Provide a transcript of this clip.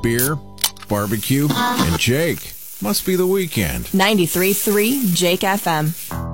beer, barbecue, and Jake. Must be the weekend. 93.3 Jake FM.